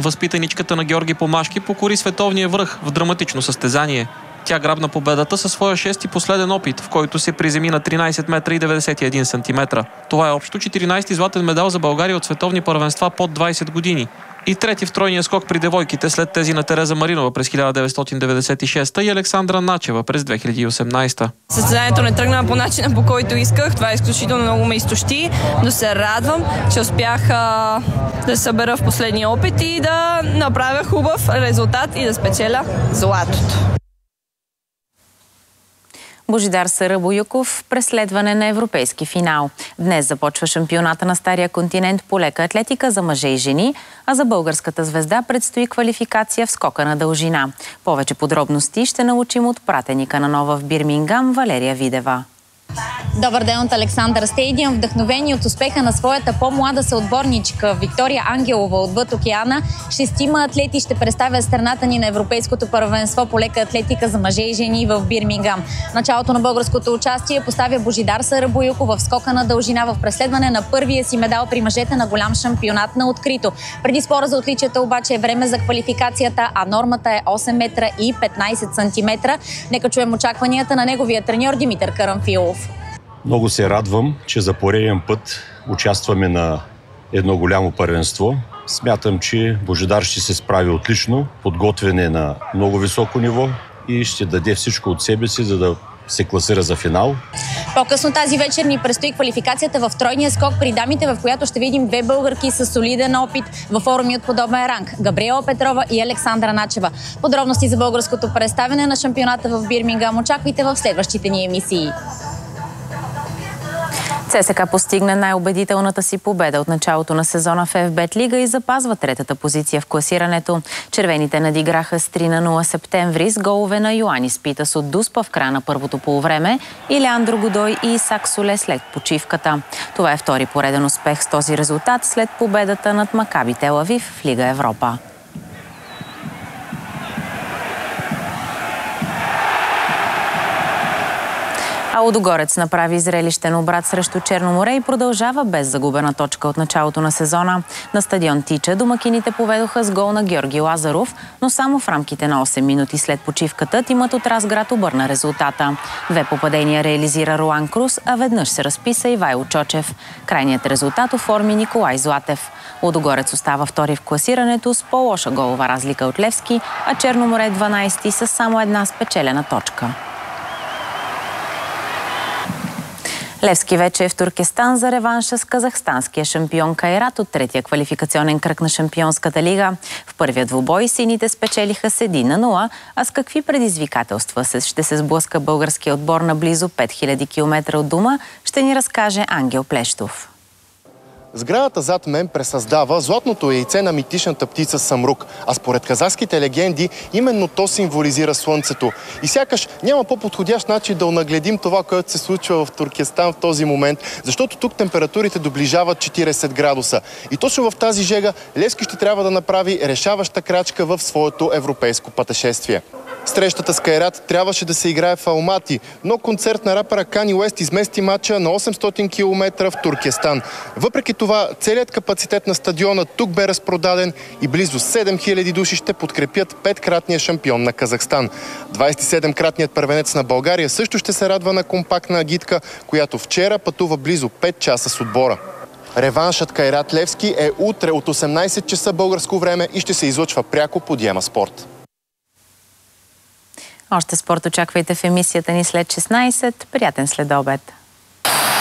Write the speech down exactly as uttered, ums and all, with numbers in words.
Възпитаничката на Георги Помашки покори световния връх в драматично състезание. Тя грабна победата със своя шести последен опит, в който се приземи на тринайсет метра и деветдесет и един сантиметра. Това е общо четиринайсети златен медал за България от световни първенства под двайсет години. И трети в тройния скок при девойките след тези на Тереза Маринова през хиляда деветстотин деветдесет и шеста и Александра Начева през две хиляди и осемнайсета. Състезанието не тръгна по начина, по който исках. Това е изключително много ме изтощи, но се радвам, че успях а, да се събера в последния опит и да направя хубав резултат и да спечеля златото. Божидар Сарабоюков – преследване на европейски финал. Днес започва шампионата на Стария континент по лека атлетика за мъже и жени, а за българската звезда предстои квалификация в скока на дължина. Повече подробности ще научим от пратеника на нова в Бирмингам Валерия Видева. Добър ден от Александър Стейдиъм. Вдъхновени от успеха на своята по-млада съотборничка Виктория Ангелова отвъд океана, шестима атлети ще представят страната ни на Европейското първенство по лека атлетика за мъже и жени в Бирмингам. Началото на българското участие поставя Божидар Сарабоюков в скока на дължина в преследване на първия си медал при мъжете на голям шампионат на открито. Преди спора за отличията обаче е време за квалификацията, а нормата е осем метра и петнайсет сантиметра. Нека чуем очакванията на неговия треньор Димитър Карамфилов. Много се радвам, че за пореден път участваме на едно голямо първенство. Смятам, че Божидар ще се справи отлично, подготвяне на много високо ниво и ще даде всичко от себе си, за да се класира за финал. По-късно тази вечер ни предстои квалификацията в тройния скок при дамите, в която ще видим две българки с солиден опит във форуми от подобен ранг – Габриела Петрова и Александра Начева. Подробности за българското представяне на шампионата в Бирмингам очаквайте в следващите ни емисии. ЦСКА постигна най-убедителната си победа от началото на сезона в еф бет Лига и запазва третата позиция в класирането. Червените надиграха с три на нула Септември с голове на Йоанис Питас от Дуспа в края на първото полувреме и Леандро Годой и Исак Соле след почивката. Това е втори пореден успех с този резултат след победата над Макаби Тел Авив в Лига Европа. А Лудогорец направи зрелищен обрат срещу Черно море и продължава без загубена точка от началото на сезона. На стадион Тича домакините поведоха с гол на Георги Лазаров, но само в рамките на осем минути след почивката тимът от Разград обърна резултата. Две попадения реализира Руан Крус, а веднъж се разписа Ивайло Чочев. Крайният резултат оформи Николай Златев. Лудогорец остава втори в класирането с по-лоша голова разлика от Левски, а Черно море дванайсети с само една спечелена точка. Левски вече е в Туркестан за реванша с казахстанския шампион Кайрат от третия квалификационен кръг на Шампионската лига. В първия двубой сините спечелиха с един на нула, а с какви предизвикателства ще се сблъска българския отбор на близо пет хиляди километра от дома, ще ни разкаже Ангел Плещов. Сградата зад мен пресъздава златното яйце на митичната птица Самрук, а според казахските легенди именно то символизира слънцето. И сякаш няма по-подходящ начин да онагледим това, което се случва в Туркестан в този момент, защото тук температурите доближават четирийсет градуса. И точно в тази жега Левски ще трябва да направи решаваща крачка в своето европейско пътешествие. Срещата с Кайрат трябваше да се играе в Алмати, но концерт на рапъра Кани Уест измести матча на осемстотин километра в Туркестан. Въпреки това, целият капацитет на стадиона тук бе разпродаден и близо седем хиляди души ще подкрепят петкратния шампион на Казахстан. двайсет и седем-кратният първенец на България също ще се радва на компактна агитка, която вчера пътува близо пет часа с отбора. Реваншът Кайрат Левски е утре от осемнайсет часа българско време и ще се излъчва пряко по Диема Спорт. Още спорт очаквайте в емисията ни след шестнайсет. Приятен следобед!